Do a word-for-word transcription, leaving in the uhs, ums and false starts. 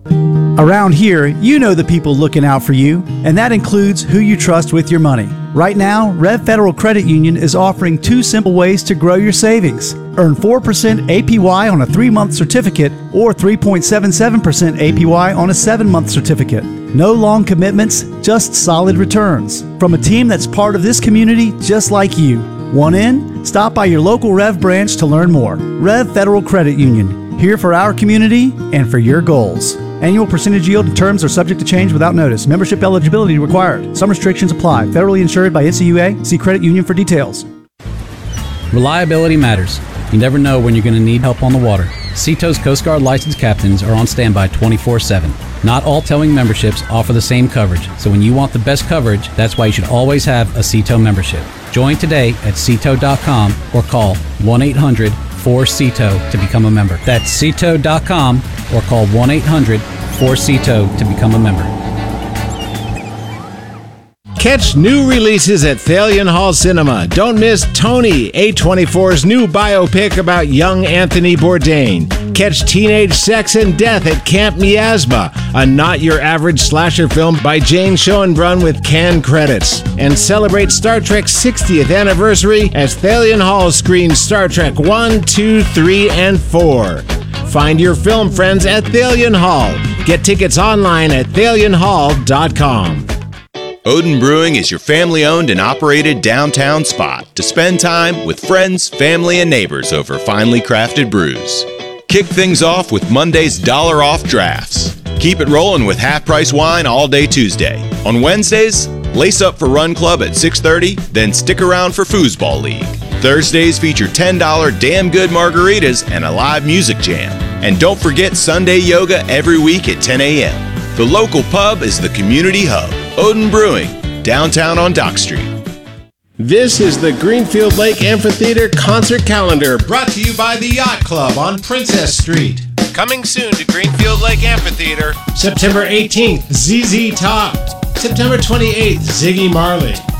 Around here, you know the people looking out for you, and that includes who you trust with your money. Right now, Rev Federal Credit Union is offering two simple ways to grow your savings. Earn four percent A P Y on a three-month certificate or three point seven seven percent A P Y on a seven-month certificate. No long commitments, just solid returns. From a team that's part of this community just like you. Want in? Stop by your local Rev branch to learn more. Rev Federal Credit Union, here for our community and for your goals. Annual percentage yield and terms are subject to change without notice. Membership eligibility required. Some restrictions apply. Federally insured by N C U A. See credit union for details. Reliability matters. You never know when you're going to need help on the water. Seattow's Coast Guard licensed captains are on standby twenty-four seven. Not all towing memberships offer the same coverage, so when you want the best coverage, that's why you should always have a Seatow membership. Join today at Seatow dot com or call one eight hundred four C T O W to become a member. That's Seatow dot com or call one eight hundred four C T O W to become a member. Catch new releases at Thalian Hall Cinema. Don't miss Tony, A twenty-four's new biopic about young Anthony Bourdain. Catch Teenage Sex and Death at Camp Miasma, a not-your-average slasher film by Jane Schoenbrunn with Cannes credits. And celebrate Star Trek's sixtieth anniversary as Thalian Hall screens Star Trek one, two, three, and four. Find your film friends at Thalian Hall. Get tickets online at thalian hall dot com. Odin Brewing is your family-owned and operated downtown spot to spend time with friends, family, and neighbors over finely crafted brews. Kick things off with Monday's dollar off drafts. Keep it rolling with half-price wine all day Tuesday. On Wednesdays, lace up for Run Club at six thirty, then stick around for Foosball League. Thursdays feature ten dollar damn good margaritas and a live music jam. And don't forget Sunday yoga every week at ten a.m. The local pub is the community hub. Odin Brewing, downtown on Dock Street. This is the Greenfield Lake Amphitheater concert calendar, brought to you by the Yacht Club on Princess Street. Coming soon to Greenfield Lake Amphitheater. September eighteenth, Z Z Top. September twenty-eighth, Ziggy Marley.